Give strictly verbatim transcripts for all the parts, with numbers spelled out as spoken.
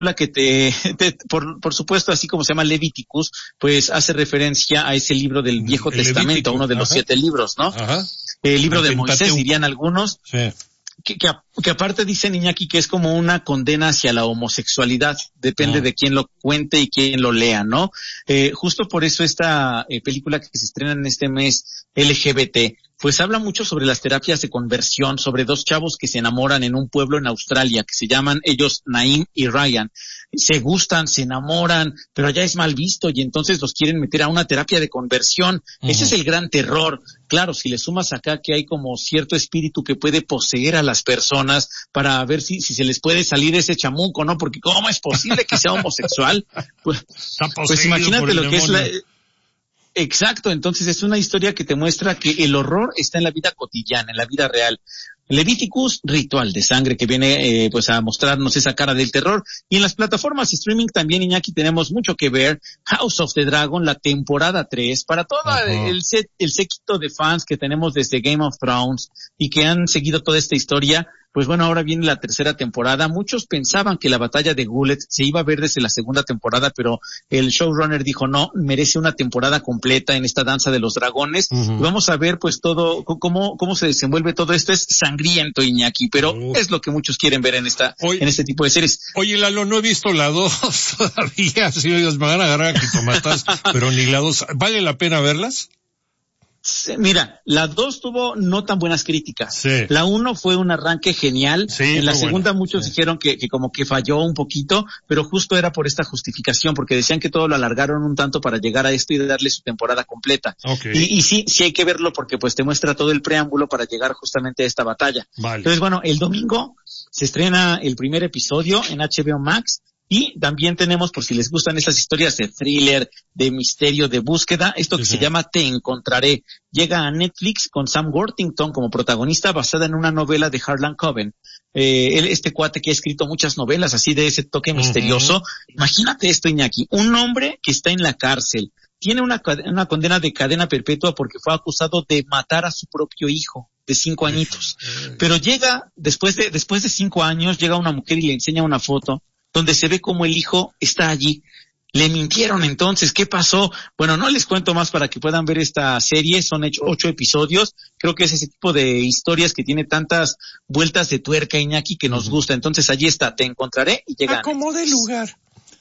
que te, te por, por supuesto, así como se llama Leviticus, pues hace referencia a ese libro del Viejo El Testamento, Levítico, uno de los ajá. siete libros, ¿no? Ajá. El libro El de Moisés, Pentateuco. dirían algunos. Sí. Que, que, que aparte dicen, Iñaki, que es como una condena hacia la homosexualidad, depende Ah. de quién lo cuente y quién lo lea, ¿no? Eh, justo por eso esta eh, película que se estrena en este mes L G B T, pues habla mucho sobre las terapias de conversión, sobre dos chavos que se enamoran en un pueblo en Australia, que se llaman ellos Naim y Ryan. Se gustan, se enamoran, pero allá es mal visto y entonces los quieren meter a una terapia de conversión. Uh-huh. Ese es el gran terror. Claro, si le sumas acá que hay como cierto espíritu que puede poseer a las personas para ver si, si se les puede salir ese chamuco, ¿no? Porque ¿cómo es posible que sea homosexual? Pues, pues imagínate lo que es la... Exacto, entonces es una historia que te muestra que el horror está en la vida cotidiana, en la vida real. Leviticus, ritual de sangre que viene eh, pues a mostrarnos esa cara del terror. Y en las plataformas streaming también, Iñaki, tenemos mucho que ver. House of the Dragon, la temporada tres, para todo uh-huh. el set, el séquito de fans que tenemos desde Game of Thrones y que han seguido toda esta historia. Pues bueno, ahora viene la tercera temporada. Muchos pensaban que la batalla de Gullet se iba a ver desde la segunda temporada, pero el showrunner dijo no, merece una temporada completa en esta danza de los dragones. Uh-huh. Y vamos a ver pues todo, cómo, cómo se desenvuelve todo esto. Es sangriento, Iñaki, pero uh. es lo que muchos quieren ver en esta, oye, en este tipo de series. Oye, Lalo, no he visto la dos todavía, si ellos me van a agarrar a jitomatas, pero ni la dos. ¿Vale la pena verlas? Mira, la dos tuvo no tan buenas críticas. Sí. La uno fue un arranque genial. Sí, en la segunda bueno. muchos sí. dijeron que, que como que falló un poquito, pero justo era por esta justificación, porque decían que todo lo alargaron un tanto para llegar a esto y darle su temporada completa. Okay. Y, y sí, sí hay que verlo porque pues te muestra todo el preámbulo para llegar justamente a esta batalla. Vale. Entonces, bueno, el domingo se estrena el primer episodio en H B O Max. Y también tenemos, por si les gustan estas historias de thriller, de misterio, de búsqueda, esto que sí, se sí. llama Te Encontraré. Llega a Netflix con Sam Worthington como protagonista, basada en una novela de Harlan Coben. Eh, él, este cuate que ha escrito muchas novelas así de ese toque uh-huh. misterioso. Imagínate esto, Iñaki. Un hombre que está en la cárcel. Tiene una, una condena de cadena perpetua porque fue acusado de matar a su propio hijo de cinco añitos. Pero llega, después de, después de cinco años, llega una mujer y le enseña una foto donde se ve como el hijo está allí. Le mintieron entonces, ¿qué pasó? Bueno, no les cuento más para que puedan ver esta serie, son ocho, ocho episodios, creo que es ese tipo de historias que tiene tantas vueltas de tuerca, Iñaki, que nos uh-huh. gusta, entonces allí está, Te Encontraré y llega. Acomode lugar.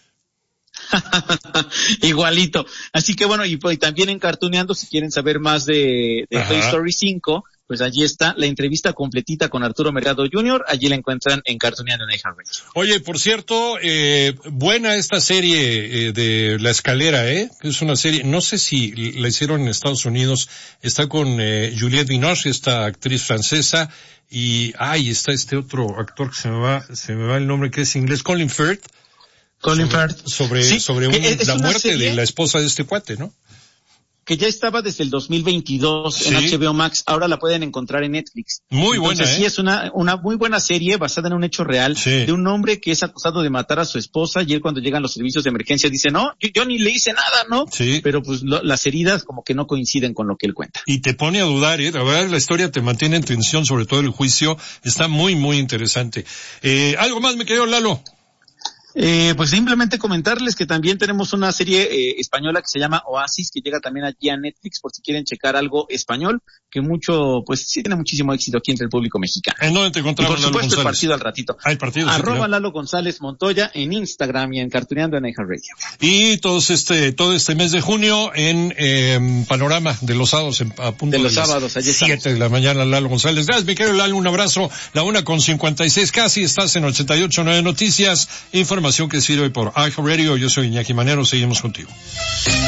Igualito, así que bueno, y, y también en Cartooneando, si quieren saber más de, de Toy Story cinco, pues allí está la entrevista completita con Arturo Mercado junior Allí la encuentran en Cartooneando en iHeartRadio. Oye, por cierto, eh, buena esta serie eh, de La Escalera, ¿eh? Es una serie, no sé si la hicieron en Estados Unidos, está con eh, Juliette Binoche, esta actriz francesa, y, ay, está este otro actor que se me va, se me va el nombre, que es inglés, Colin Firth. Colin sobre, Firth. Sobre, sí, sobre un, es la muerte serie... de la esposa de este cuate, ¿no? Que ya estaba desde el dos mil veintidós ¿Sí? en H B O Max, ahora la pueden encontrar en Netflix. Muy Entonces, buena, ¿eh? Sí, es una, una muy buena serie basada en un hecho real sí. de un hombre que es acusado de matar a su esposa y él cuando llegan los servicios de emergencia dice, no, yo, yo ni le hice nada, ¿no? Sí. Pero pues lo, las heridas como que no coinciden con lo que él cuenta. Y te pone a dudar, ¿eh? La verdad, la historia te mantiene en tensión, sobre todo el juicio, está muy, muy interesante. Eh, ¿algo más, mi querido Lalo? Eh, pues simplemente comentarles que también tenemos una serie eh, española que se llama Oasis, que llega también allí a Netflix por si quieren checar algo español, que mucho, pues sí tiene muchísimo éxito aquí entre el público mexicano. ¿En dónde te encontramos, y por supuesto Lalo el partido al ratito. Ah, el partido. Arroba sí, claro. Lalo González Montoya en Instagram y en Cartooneando en iHeartRadio. Y todos este, todo este mes de junio en eh, Panorama de los sábados en, a punto de los de sábados, allí siete estamos. de la mañana, Lalo González. Gracias, mi querido Lalo, un abrazo. La una con cincuenta y seis casi, estás en ochenta y ocho punto nueve Noticias, información que sirve por iHeartRadio. Yo soy Iñaki Manero, seguimos contigo.